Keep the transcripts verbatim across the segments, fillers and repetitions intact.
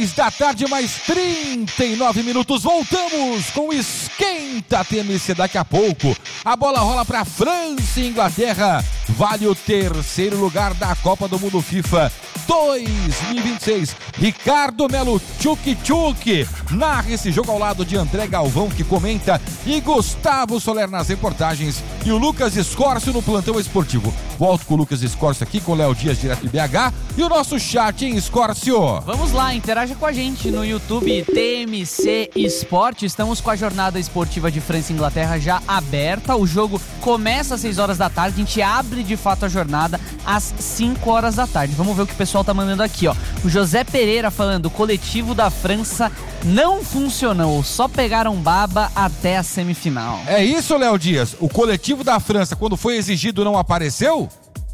Seis da tarde, mais trinta e nove minutos. Voltamos com o Esquenta T M C daqui a pouco. A bola rola para França e Inglaterra. Vale o terceiro lugar da Copa do Mundo FIFA dois mil e vinte e seis. Ricardo Melo Tchuk Tchuk narra esse jogo ao lado de André Galvão, que comenta, e Gustavo Soler nas reportagens, e o Lucas Escorcio no plantão esportivo. Volto com o Lucas Escorcio aqui, com o Léo Dias, direto de B H, e o nosso chat, hein, Escorcio? Vamos lá, interaja com a gente no YouTube T M C Esporte. Estamos com a jornada esportiva de França e Inglaterra já aberta. O jogo começa às seis horas da tarde, a gente abre de fato a jornada às cinco horas da tarde. Vamos ver o que o pessoal tá mandando aqui, ó. O José Pereira falando: o coletivo da França não funcionou, só pegaram baba até a semifinal. É isso, Léo Dias? O coletivo da França, quando foi exigido, não apareceu?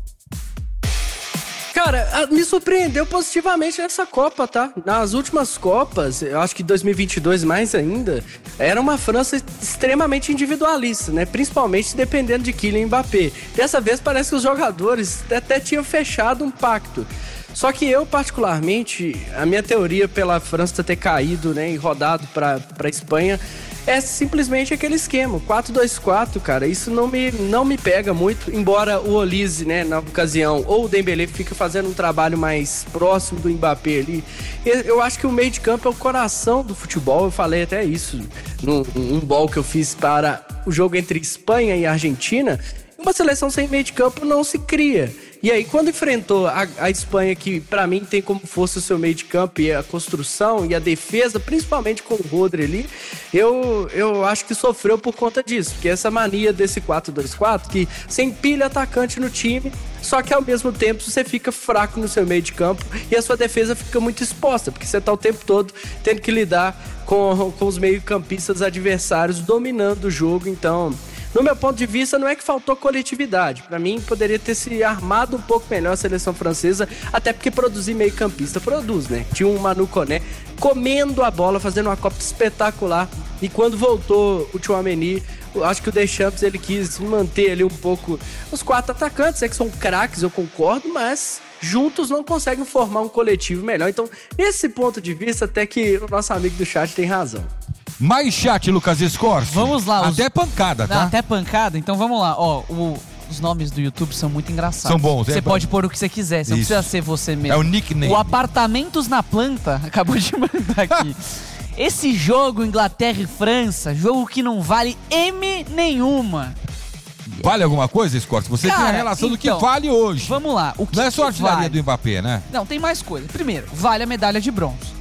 Cara, me surpreendeu positivamente nessa Copa, tá? Nas últimas Copas, eu acho que dois mil e vinte e dois mais ainda, era uma França extremamente individualista, né? Principalmente dependendo de Kylian Mbappé. Dessa vez parece que os jogadores até tinham fechado um pacto. Só que eu, particularmente, a minha teoria pela França ter caído, né, e rodado para a Espanha é simplesmente aquele esquema, quatro dois quatro, cara. Isso não me, não me pega muito, embora o Olise, né, na ocasião, ou o Dembélé fica fazendo um trabalho mais próximo do Mbappé ali. Eu acho que o meio de campo é o coração do futebol. Eu falei até isso num um ball que eu fiz para o jogo entre Espanha e Argentina. Uma seleção sem meio de campo não se cria. E aí, quando enfrentou a, a Espanha, que pra mim tem como força o seu meio de campo e a construção e a defesa, principalmente com o Rodri ali, eu, eu acho que sofreu por conta disso. Porque essa mania desse quatro dois quatro, que você empilha atacante no time, só que ao mesmo tempo você fica fraco no seu meio de campo e a sua defesa fica muito exposta, porque você tá o tempo todo tendo que lidar com, com os meio-campistas adversários dominando o jogo. Então, no meu ponto de vista, não é que faltou coletividade. Para mim, poderia ter se armado um pouco melhor a seleção francesa, até porque produzir meio campista produz, né? Tinha um Manu Koné comendo a bola, fazendo uma Copa espetacular. E quando voltou o Tchouaméni, acho que o Deschamps, ele quis manter ali um pouco os quatro atacantes, é que são craques, eu concordo, mas juntos não conseguem formar um coletivo melhor. Então, nesse ponto de vista, até que o nosso amigo do chat tem razão. Mais chat, Lucas Escorcio. Vamos lá. Até os... pancada, tá? Não, até pancada? Então vamos lá. Ó, o... os nomes do YouTube são muito engraçados. São bons, Você é pode pôr o que você quiser, você não precisa ser você mesmo. É o nickname. O Apartamentos na Planta acabou de mandar aqui. Esse jogo, Inglaterra e França, jogo que não vale M nenhuma. Vale alguma coisa, Escorcio? Você Cara, tem a relação então, do que vale hoje. Vamos lá. O que não é só a artilharia vale? do Mbappé, né? Não, tem mais coisa. Primeiro, vale a medalha de bronze.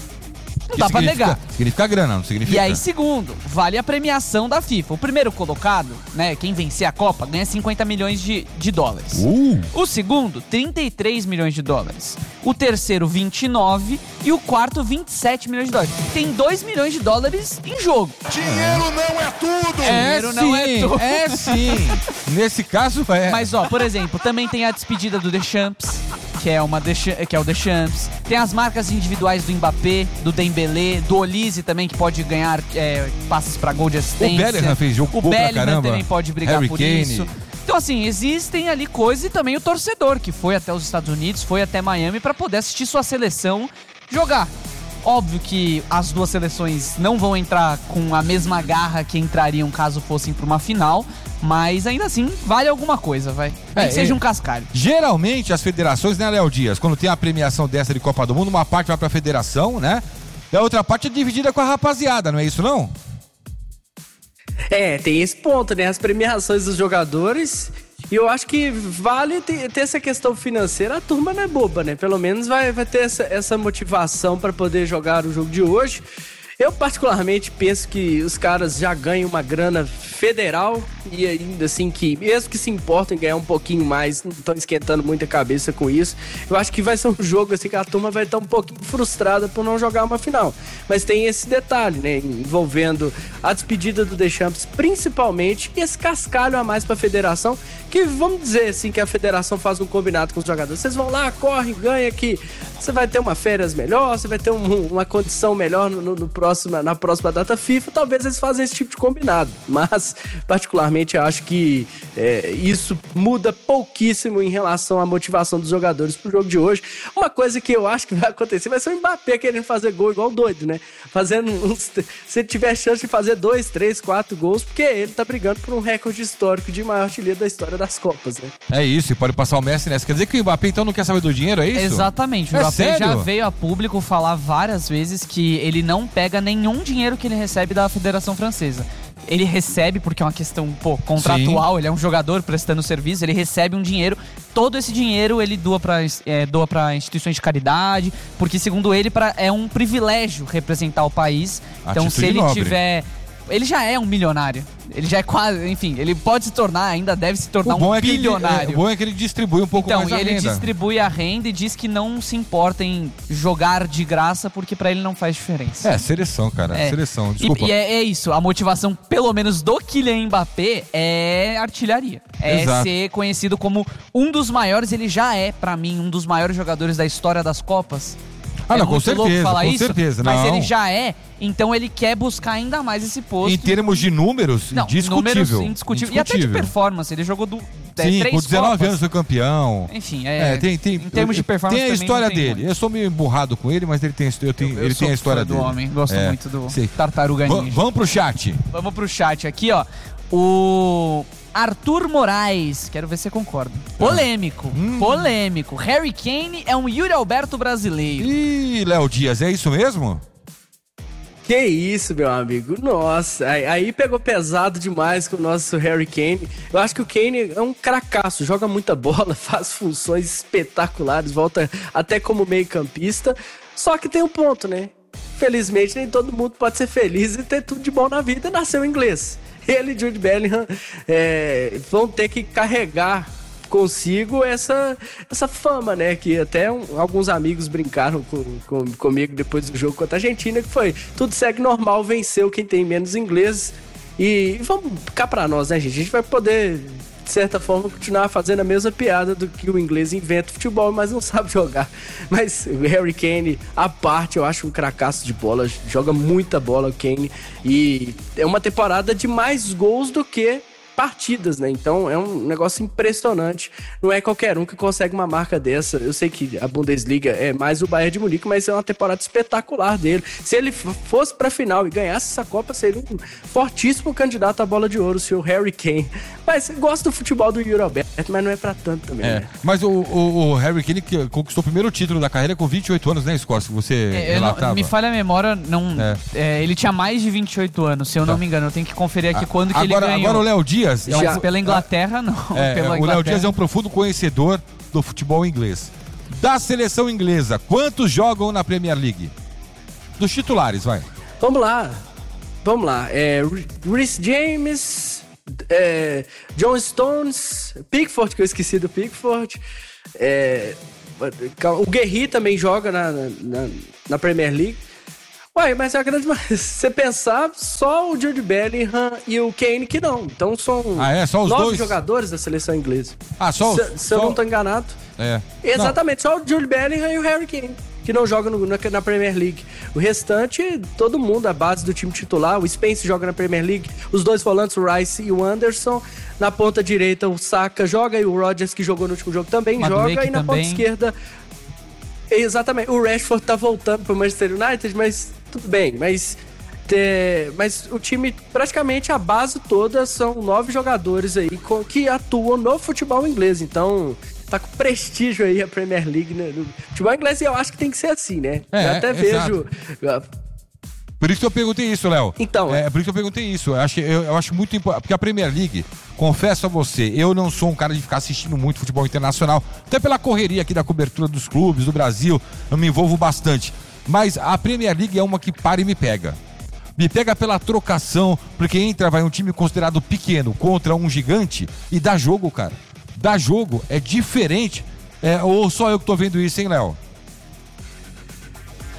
Não que dá pra negar. Significa grana, não significa? E aí, segundo, vale a premiação da FIFA. O primeiro colocado, né, quem vencer a Copa, ganha cinquenta milhões de, de dólares. Uh. O segundo, trinta e três milhões de dólares. O terceiro, vinte e nove. E o quarto, vinte e sete milhões de dólares. Tem dois milhões de dólares em jogo. Dinheiro não é tudo! É Dinheiro sim, não é tudo. é sim. Nesse caso é. Mas, ó, por exemplo, também tem a despedida do Deschamps, que é, uma Deschamps, que é o Deschamps. Tem as marcas individuais do Mbappé, do Dembélé, do Olise também, que pode ganhar é, passes pra gol de assistência. O Bellingham fez jogo O bom pra Bellingham caramba. também pode brigar Harry por Kane. isso. Então, assim, existem ali coisas, e também o torcedor, que foi até os Estados Unidos, foi até Miami pra poder assistir sua seleção jogar. Óbvio que as duas seleções não vão entrar com a mesma garra que entrariam caso fossem pra uma final, mas ainda assim vale alguma coisa, vai. Nem É, que seja é, um cascalho. Geralmente as federações, né, Léo Dias, quando tem a premiação dessa de Copa do Mundo, uma parte vai pra federação, né? E a outra parte é dividida com a rapaziada, não é isso não? É, tem esse ponto, né? As premiações dos jogadores. E eu acho que vale ter, ter essa questão financeira. A turma não é boba, né? Pelo menos vai, vai ter essa, essa motivação para poder jogar o jogo de hoje. Eu particularmente penso que os caras já ganham uma grana federal e ainda assim que, mesmo que se importem em ganhar um pouquinho mais, não estão esquentando muita cabeça com isso. Eu acho que vai ser um jogo assim que a turma vai estar um pouquinho frustrada por não jogar uma final. Mas tem esse detalhe, né, envolvendo a despedida do Deschamps principalmente, e esse cascalho a mais para a federação, que vamos dizer assim que a federação faz um combinado com os jogadores. Vocês vão lá, correm, ganham aqui você vai ter uma férias melhor, você vai ter um, uma condição melhor no, no próximo, na próxima data FIFA, talvez eles façam esse tipo de combinado. Mas, particularmente, eu acho que é, isso muda pouquíssimo em relação à motivação dos jogadores pro jogo de hoje. Uma coisa que eu acho que vai acontecer vai ser o Mbappé querendo fazer gol igual doido, né? Fazendo uns, se ele tiver chance de fazer dois, três, quatro gols, porque ele tá brigando por um recorde histórico de maior artilheiro da história das Copas, né? É isso, e pode passar o Messi nessa. Quer dizer que o Mbappé então não quer saber do dinheiro, é isso? Exatamente, o É Mbappé sério? já veio a público falar várias vezes que ele não pega nenhum dinheiro que ele recebe da Federação Francesa. Ele recebe, porque é uma questão, pô, contratual, Sim. ele é um jogador prestando serviço, ele recebe um dinheiro, todo esse dinheiro ele doa pra, é, doa pra instituições de caridade, porque segundo ele pra, é um privilégio representar o país. Então Atitude se ele nobre. tiver... Ele já é um milionário. Ele já é quase, enfim, ele pode se tornar, ainda deve se tornar um é bilionário. Ele, é, o bom é que ele distribui um pouco então, mais a ele renda. distribui a renda e diz que não se importa em jogar de graça, porque pra ele não faz diferença. É, seleção, cara. É. Seleção, desculpa. E, e é, é isso, a motivação, pelo menos do Kylian Mbappé, é artilharia. É Exato. ser conhecido como um dos maiores, ele já é, pra mim, um dos maiores jogadores da história das Copas. Ah, é não, com muito louco certeza, falar com isso, certeza. Mas não. ele já é, então ele quer buscar ainda mais esse posto. Em termos de números, Não, indiscutível. números indiscutível. E até de performance, ele jogou do, é, Sim, três com dezenove Copas. anos foi campeão. Enfim, é, É, tem, tem, em termos de performance tem a também história não tem dele. muito. Eu sou meio emburrado com ele, mas ele tem, eu tenho, Eu ele sou tem a história fã do dele. homem, gosto É, muito do sei. Tartaruga Va- Ninja. Vamos pro chat. Vamos pro chat aqui, ó. O Arthur Moraes, quero ver se você concorda. Polêmico, Hum. polêmico. Harry Kane é um Yuri Alberto brasileiro. Ih, Léo Dias, é isso mesmo? Que isso, meu amigo. Nossa, aí, aí pegou pesado demais com o nosso Harry Kane. Eu acho que o Kane é um cracaço, joga muita bola, faz funções espetaculares, volta até como meio-campista. Só que tem um ponto, né? Felizmente, nem todo mundo pode ser feliz e ter tudo de bom na vida. Nasceu inglês. Ele e Jude Bellingham é, vão ter que carregar consigo essa, essa fama, né? Que até um, alguns amigos brincaram com, com, comigo depois do jogo contra a Argentina, que foi tudo segue normal, venceu quem tem menos inglês. E vamos cá pra nós, né, gente? A gente vai poder, de certa forma, continuar fazendo a mesma piada do que o inglês inventa futebol, mas não sabe jogar. Mas o Harry Kane, à parte, eu acho um cracaço de bola, joga muita bola o Kane. E é uma temporada de mais gols do que partidas, né? Então é um negócio impressionante. Não é qualquer um que consegue uma marca dessa. Eu sei que a Bundesliga é mais o Bayern de Munique, mas é uma temporada espetacular dele. Se ele fosse pra final e ganhasse essa Copa, seria um fortíssimo candidato à bola de ouro, o senhor Harry Kane. Mas gosta do futebol do Yuri Alberto, mas não é pra tanto também, É. né? Mas o, o, o Harry Kane que conquistou o primeiro título da carreira com vinte e oito anos, né, Scorse? Que você É, eu não- relatava. me falha a memória, não, É. é, ele tinha mais de vinte e oito anos, se eu não Tá. me engano. Eu tenho que conferir aqui quando que agora, ele ganhou. agora o Léo Dias é um, Já, pela Inglaterra, não. é, pela o Léo Inglaterra. Dias é um profundo conhecedor do futebol inglês. Da seleção inglesa, quantos jogam na Premier League? Dos titulares, vai. Vamos lá. Vamos lá. É, Reece James, é, John Stones, Pickford, que eu esqueci do Pickford. É, o Guerri também joga na, na, na Premier League. Ué, mas é a grande. Se você pensar, só o Jude Bellingham e o Kane que não. Então são Ah, é? Só os nove dois? jogadores da seleção inglesa. Ah, só os... Se, se eu só- não tô enganado. É. Exatamente, só o Jude Bellingham e o Harry Kane, que não jogam no- na, na Premier League. O restante, todo mundo, a base do time titular. O Spence joga na Premier League, os dois volantes, o Rice e o Anderson. Na ponta direita, o Saka joga e o Rodgers, que jogou no último jogo, também Madueke joga. E na ponta também. esquerda, exatamente, o Rashford tá voltando pro Manchester United, mas tudo bem, mas... é, mas o time, praticamente a base toda são nove jogadores aí com- que atuam no futebol inglês. Então, tá com prestígio aí a Premier League, né? No futebol inglês, e eu acho que tem que ser assim, né? É, eu até exato. vejo. Por isso que eu perguntei isso, Léo. Então, É, por isso que eu perguntei isso. Eu acho, eu, eu acho muito importante. Porque a Premier League, confesso a você, eu não sou um cara de ficar assistindo muito futebol internacional. Até pela correria aqui da cobertura dos clubes do Brasil, eu me envolvo bastante. Mas a Premier League é uma que para e me pega. Me pega pela trocação, porque entra, vai um time considerado pequeno contra um gigante e dá jogo, cara. Dá jogo, é diferente. É, ou só eu que tô vendo isso, hein, Léo?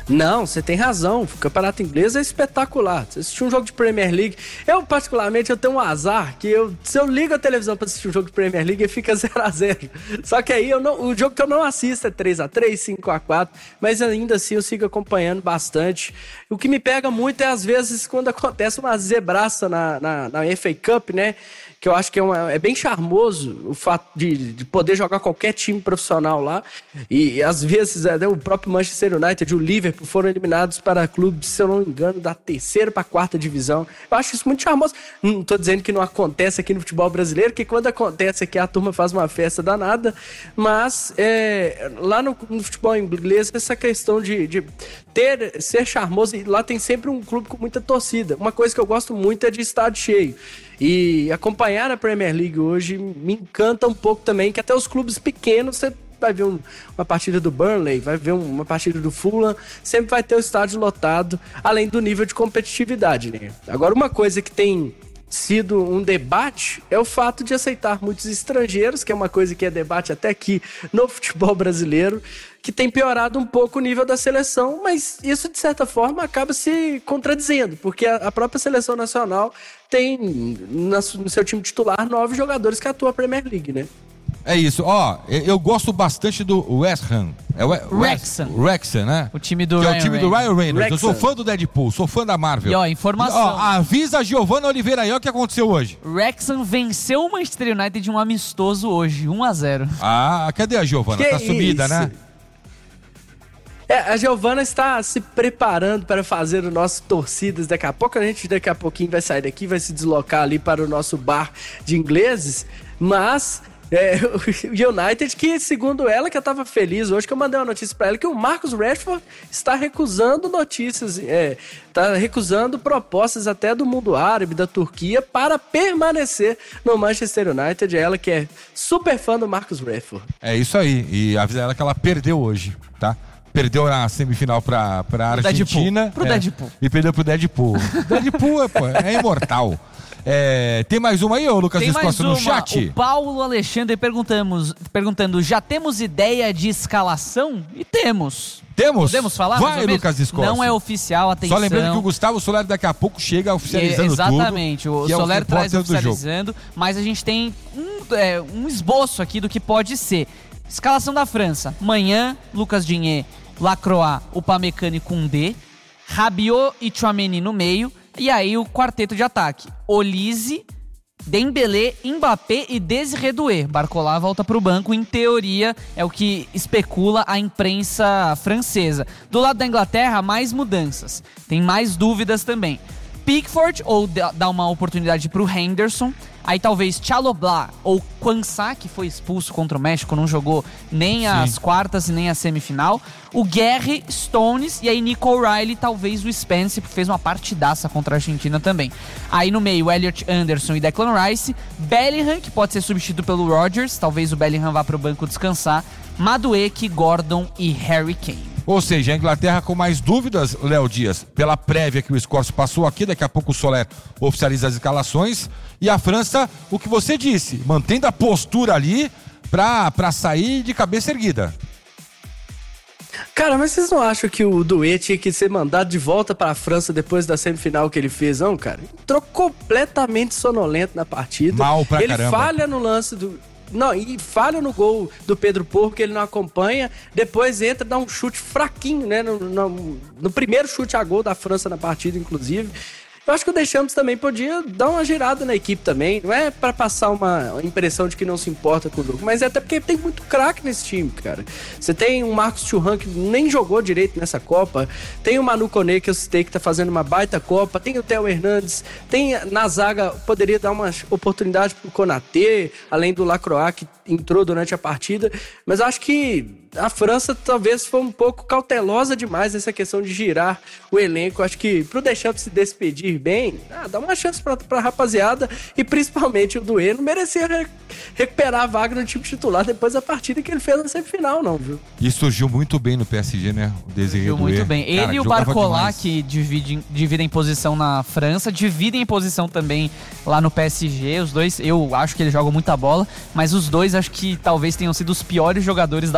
Não, você tem razão. O campeonato inglês é espetacular. Você assistir um jogo de Premier League... Eu, particularmente, eu tenho um azar que eu, se eu ligo a televisão pra assistir um jogo de Premier League, ele fica zero a zero. Só que aí eu não, o jogo que eu não assisto é três a três, cinco a quatro, mas ainda assim eu sigo acompanhando bastante. O que me pega muito é, às vezes, quando acontece uma zebraça na, na, na F A Cup, né? Que eu acho que é, uma, é bem charmoso o fato de, de poder jogar qualquer time profissional lá. E, e às vezes é, o próprio Manchester United e o Liverpool foram eliminados para clubes, se eu não me engano, da terceira para a quarta divisão. Eu acho isso muito charmoso. Não estou dizendo que não acontece aqui no futebol brasileiro, que quando acontece aqui a turma faz uma festa danada, mas é, lá no, no futebol inglês essa questão de, de ter, ser charmoso, e lá tem sempre um clube com muita torcida. Uma coisa que eu gosto muito é de estádio cheio. E acompanhar a Premier League hoje me encanta um pouco também, que até os clubes pequenos, você vai ver um, uma partida do Burnley, vai ver uma partida do Fulham, sempre vai ter o estádio lotado, além do nível de competitividade, né? Agora, uma coisa que tem sido um debate é o fato de aceitar muitos estrangeiros, que é uma coisa que é debate até aqui no futebol brasileiro, que tem piorado um pouco o nível da seleção, mas isso, de certa forma, acaba se contradizendo, porque a própria seleção nacional tem no seu time titular nove jogadores que atuam a Premier League, né? É isso, ó, eu gosto bastante do West Ham. É o Wrexham. Wrexham, né? O time do que Ryan é o time do Ryan Reynolds. Wrexham. Eu sou fã do Deadpool, sou fã da Marvel. E ó, informação. Ó, avisa a Giovana Oliveira aí, ó, o que aconteceu hoje. Wrexham venceu o Manchester United de um amistoso hoje, um a zero. Ah, cadê a Giovana? Que Tá sumida, isso? né? É, a Giovana está se preparando para fazer o nosso Torcidas daqui a pouco. A gente daqui a pouquinho vai sair daqui, vai se deslocar ali para o nosso bar de ingleses, mas... É, o United, que segundo ela, que eu tava feliz hoje, que eu mandei uma notícia pra ela, que o Marcus Rashford está recusando notícias, é, tá recusando propostas até do mundo árabe, da Turquia, para permanecer no Manchester United. Ela que é super fã do Marcus Rashford. É isso aí, e avisa ela que ela perdeu hoje, tá? Perdeu na semifinal pra, pra Argentina. Deadpool. Pro é, Deadpool. E perdeu pro Deadpool. Deadpool é, pô, é imortal. É, tem mais uma aí, ô Lucas Tem mais Viscoso, no uma. chat? O Paulo Alexandre perguntamos, perguntando, já temos ideia de escalação? E temos. Temos? Podemos falar? Vai, Lucas Viscoso. Não é oficial, atenção. Só lembrando que o Gustavo Solari daqui a pouco chega oficializando Exatamente, tudo. o Solari é o traz repórter do oficializando, mas a gente tem um, é, um esboço aqui do que pode ser. Escalação da França. Manhã, Lucas Digne, Lacroix, Upamecano e Koundé, Rabiot e Tchouaméni no meio. E aí o quarteto de ataque. Olise, Dembélé, Mbappé e Désiré Doué. Barcola volta pro banco. Em teoria, é o que especula a imprensa francesa. Do lado da Inglaterra, mais mudanças. Tem mais dúvidas também. Pickford, ou dá uma oportunidade pro Henderson. Aí talvez Chalobah ou Quansah, que foi expulso contra o México, não jogou nem Sim. as quartas e nem a semifinal. O Guerre, Stones e aí Nico O'Reilly, talvez o Spence, que fez uma partidaça contra a Argentina também. Aí no meio, Elliot Anderson e Declan Rice. Bellingham, que pode ser substituído pelo Rodgers, talvez o Bellingham vá pro banco descansar. Madueke, Gordon e Harry Kane. Ou seja, a Inglaterra com mais dúvidas, Léo Dias, pela prévia que o Scorse passou aqui, daqui a pouco o Soler oficializa as escalações. E a França, o que você disse, mantendo a postura ali pra, pra sair de cabeça erguida. Cara, mas vocês não acham que o Doué tinha que ser mandado de volta para a França depois da semifinal que ele fez, não, cara? Ele entrou completamente sonolento na partida. Mal pra ele caramba. Ele falha no lance do... Não, e falha no gol do Pedro Porro, que ele não acompanha. Depois entra, dá um chute fraquinho, né? No, no, no primeiro chute a gol da França na partida, inclusive. Eu acho que o Deschamps também podia dar uma girada na equipe também. Não é pra passar uma impressão de que não se importa com o jogo, mas é até porque tem muito craque nesse time, cara. Você tem o Marcos Thuram, que nem jogou direito nessa Copa. Tem o Manu Koné, que eu citei, que tá fazendo uma baita Copa. Tem o Theo Hernandes. Tem na zaga, poderia dar uma oportunidade pro Konaté, além do Lacroix, que entrou durante a partida. Mas acho que a França talvez foi um pouco cautelosa demais nessa questão de girar o elenco. Acho que pro Deschamps se despedir bem, ah, dá uma chance pra, pra rapaziada, e principalmente o Doué não merecia re- recuperar a vaga no time titular depois da partida que ele fez na semifinal, não, viu? E surgiu muito bem no P S G, né? O Désiré Doué. Muito bem. Ele Cara, e o jogava Barcola, demais. que dividem, dividem posição na França, dividem posição também lá no P S G. Os dois, eu acho que eles jogam muita bola, mas os dois acho que talvez tenham sido os piores jogadores da França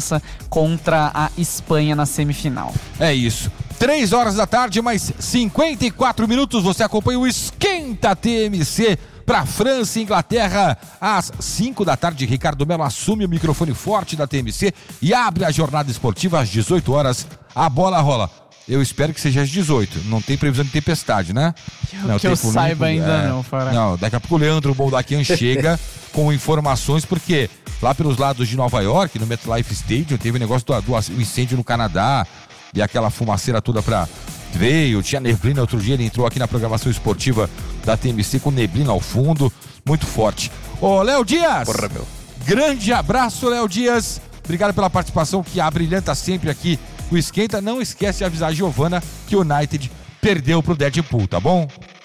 França contra a Espanha na semifinal. É isso. Três horas da tarde, mais cinquenta e quatro minutos. Você acompanha o Esquenta T M C para França e Inglaterra. Às cinco da tarde, Ricardo Melo assume o microfone forte da T M C e abre a jornada esportiva às dezoito horas. A bola rola. Eu espero que seja às dezoito. Não tem previsão de tempestade, né? Não, que eu saiba limpo, ainda é... não, Fara. Não, daqui a pouco o Leandro Boldaquian chega com informações, porque lá pelos lados de Nova York, no MetLife Stadium, teve o negócio do, do incêndio no Canadá e aquela fumaceira toda pra... Veio, tinha neblina. Outro dia ele entrou aqui na programação esportiva da T M C com neblina ao fundo, muito forte. Ô, Léo Dias! Porra, meu. Grande abraço, Léo Dias. Obrigado pela participação, que abrilhanta sempre aqui o Esquenta. Não esquece de avisar a Giovana que o United perdeu pro Deadpool, tá bom?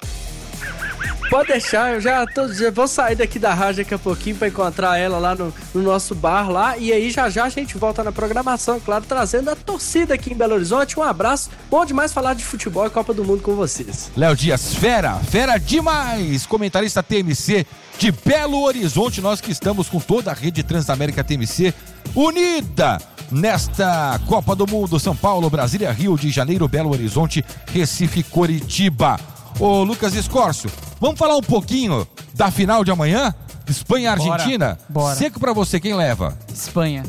Pode deixar, eu já, tô, já vou sair daqui da rádio daqui a pouquinho pra encontrar ela lá no, no nosso bar lá, e aí já já a gente volta na programação, claro, trazendo a torcida aqui em Belo Horizonte. Um abraço, bom demais falar de futebol e Copa do Mundo com vocês. Léo Dias, fera, fera demais, comentarista T M C de Belo Horizonte, nós que estamos com toda a rede Transamérica T M C unida nesta Copa do Mundo. São Paulo, Brasília, Rio de Janeiro, Belo Horizonte, Recife, Coritiba. Ô Lucas Escórcio, vamos falar um pouquinho da final de amanhã? Espanha e Argentina? Bora, bora. Seco pra você, quem leva? Espanha.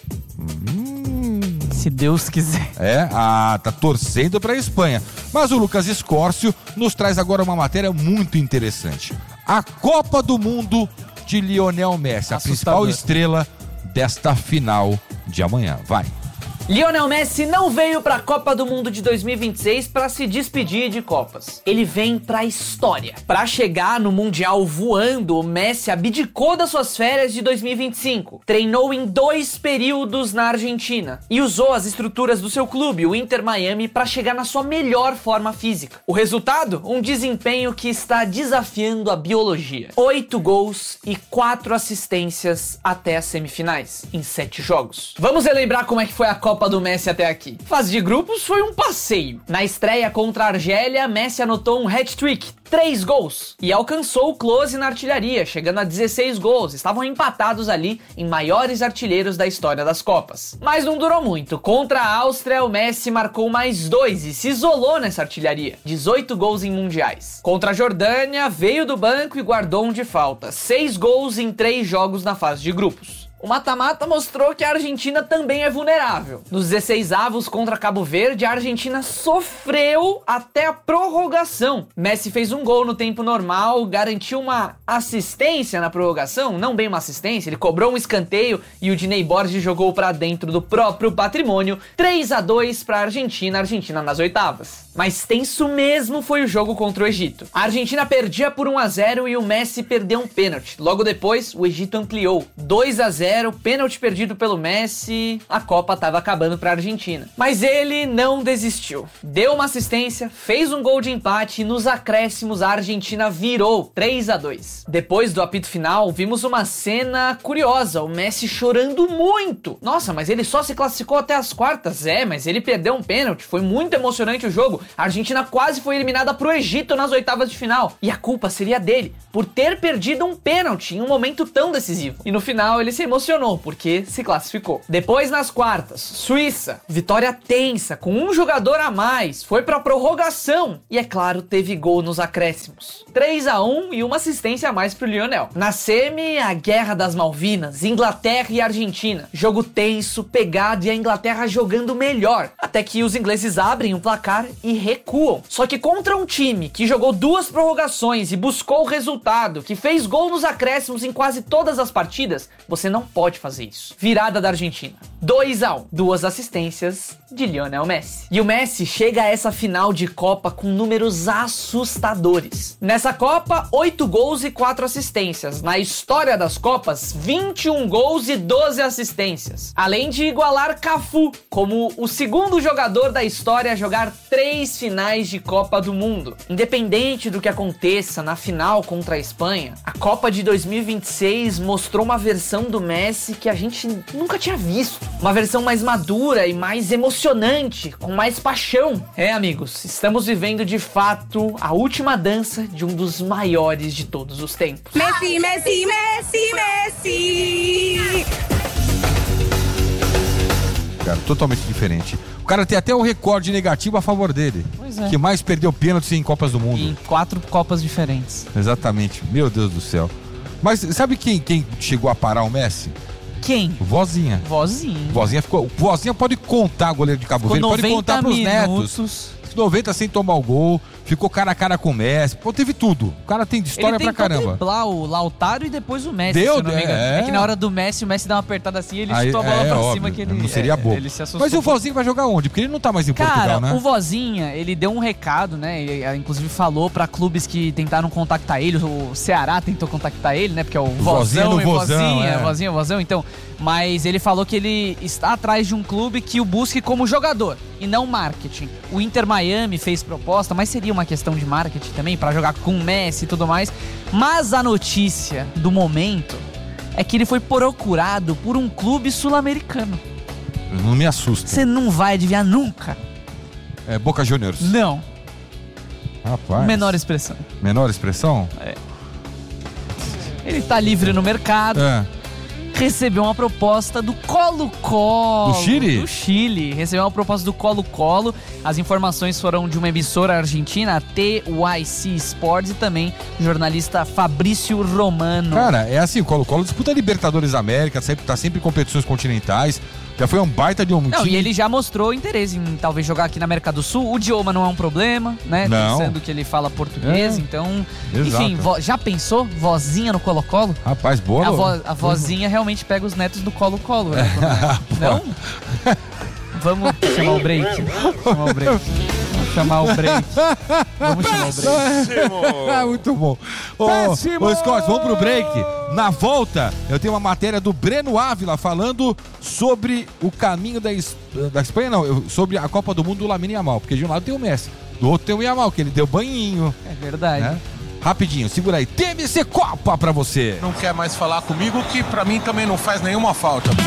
Hum... Se Deus quiser. É, ah, tá torcendo pra Espanha. Mas o Lucas Escórcio nos traz agora uma matéria muito interessante. A Copa do Mundo de Lionel Messi, a principal estrela desta final de amanhã. Vai. Lionel Messi não veio para a Copa do Mundo de dois mil e vinte e seis para se despedir de Copas. Ele vem para a história. Para chegar no Mundial voando, o Messi abdicou das suas férias de dois mil e vinte e cinco. Treinou em dois períodos na Argentina e usou as estruturas do seu clube, o Inter Miami, para chegar na sua melhor forma física. O resultado? Um desempenho que está desafiando a biologia. Oito gols e quatro assistências até as semifinais, em sete jogos. Vamos relembrar como é que foi a Copa Copa do Messi até aqui. Fase de grupos foi um passeio. Na estreia contra a Argélia, Messi anotou um hat-trick, três gols, e alcançou o close na artilharia, chegando a dezesseis gols. Estavam empatados ali em maiores artilheiros da história das Copas. Mas não durou muito. Contra a Áustria, o Messi marcou mais dois e se isolou nessa artilharia. dezoito gols em mundiais. Contra a Jordânia, veio do banco e guardou um de falta. seis gols em três jogos na fase de grupos. O mata-mata mostrou que a Argentina também é vulnerável. Nos dezesseis avos contra Cabo Verde, a Argentina sofreu até a prorrogação. Messi fez um gol no tempo normal, garantiu uma assistência na prorrogação, não bem uma assistência, ele cobrou um escanteio e o Diney Borges jogou para dentro do próprio patrimônio. três a dois para a Argentina, a Argentina nas oitavas. Mas tenso mesmo foi o jogo contra o Egito. A Argentina perdia por um a zero e o Messi perdeu um pênalti. Logo depois, o Egito ampliou, dois a zero. Pênalti perdido pelo Messi, a Copa tava acabando pra Argentina. Mas ele não desistiu. Deu uma assistência, fez um gol de empate e nos acréscimos a Argentina virou três a dois. Depois do apito final, vimos uma cena curiosa, o Messi chorando muito. Nossa, mas ele só se classificou até as quartas. É, mas ele perdeu um pênalti, foi muito emocionante o jogo. A Argentina quase foi eliminada pro Egito nas oitavas de final. E a culpa seria dele, por ter perdido um pênalti em um momento tão decisivo. E no final ele se emocionou porque se classificou. Depois nas quartas, Suíça, vitória tensa, com um jogador a mais, foi pra prorrogação e é claro, teve gol nos acréscimos. três a um e uma assistência a mais pro Lionel. Na semi, a Guerra das Malvinas, Inglaterra e Argentina. Jogo tenso, pegado e a Inglaterra jogando melhor, até que os ingleses abrem o placar e recuam. Só que contra um time que jogou duas prorrogações e buscou o resultado, que fez gol nos acréscimos em quase todas as partidas, você não pode fazer isso. Virada da Argentina. dois a um. Duas assistências de Lionel Messi. E o Messi chega a essa final de Copa com números assustadores. Nessa Copa, oito gols e quatro assistências. Na história das Copas, vinte e um gols e doze assistências. Além de igualar Cafu como o segundo jogador da história a jogar três finais de Copa do Mundo. Independente do que aconteça na final contra a Espanha, a Copa de dois mil e vinte e seis mostrou uma versão do Messi que a gente nunca tinha visto. Uma versão mais madura e mais emocionante, com mais paixão. É, amigos, estamos vivendo de fato a última dança de um dos maiores de todos os tempos. Messi, Messi, Messi, Messi! cara. Totalmente diferente. O cara tem até o recorde negativo a favor dele. Pois é. Que mais perdeu pênaltis em Copas do Mundo. E em quatro Copas diferentes. Exatamente. Meu Deus do céu. Mas sabe quem, quem chegou a parar o Messi? Quem? Vozinha. Vozinha. Vozinha ficou. Vozinha pode contar goleiro de Cabo Verde, pode contar pros minutos. netos. noventa sem tomar o gol, ficou cara a cara com o Messi. Pô, teve tudo. O cara tem história pra caramba. Ele tentou driblar o Lautaro e depois o Messi, Deu, se eu não me engano. é. É que na hora do Messi, o Messi dá uma apertada assim e ele Aí, chutou a bola é, pra óbvio, cima que ele... não seria é, bobo. ele se assustou. Mas e o Vozinha vai jogar onde? Porque ele não tá mais em Cara, Portugal, né? o Vozinha, ele deu um recado, né? Ele, inclusive falou pra clubes que tentaram contactar ele. O Ceará tentou contactar ele, né? Porque é o Vozinha Vozão no e Vozão, Vozinha, é. Vozinha, Vozão. Então, mas ele falou que ele está atrás de um clube que o busque como jogador e não marketing. O Inter Miami fez proposta, mas seria uma questão de marketing também, pra jogar com o Messi e tudo mais. Mas a notícia do momento é que ele foi procurado por um clube sul-americano. Não me assusta. Você não vai adivinhar nunca. É Boca Juniors. Não. Rapaz. Menor expressão. Menor expressão? Ele tá livre no mercado. É. Recebeu uma proposta do Colo-Colo. Do Chile? Do Chile. Recebeu uma proposta do Colo-Colo. As informações foram de uma emissora argentina, a T Y C Sports, e também o jornalista Fabrício Romano. Cara, é assim, o Colo-Colo disputa Libertadores América, sempre, tá sempre em competições continentais. Já foi um baita de um Não, time. e ele já mostrou interesse em talvez jogar aqui na América do Sul. O idioma não é um problema, né? Não. Pensando que ele fala português, É. então... Exato. Enfim, vo- já pensou? Vozinha no Colo-Colo? Rapaz, boa. A, vo- a vozinha realmente pega os netos do Colo-Colo, né? Não? Vamos chamar o break. Vamos chamar o break. Vamos chamar o break. Vamos chamar o break. Ah, muito bom. Ô, ô, Scott, vamos pro break. Na volta, eu tenho uma matéria do Breno Ávila falando sobre o caminho da, Es- da Espanha, não, eu- sobre a Copa do Mundo do Lamine Yamal, porque de um lado tem o Messi, do outro tem o Yamal, que ele deu banhinho, É verdade. né? Rapidinho, segura aí. T M C Copa pra você. Não quer mais falar comigo, que pra mim também não faz nenhuma falta.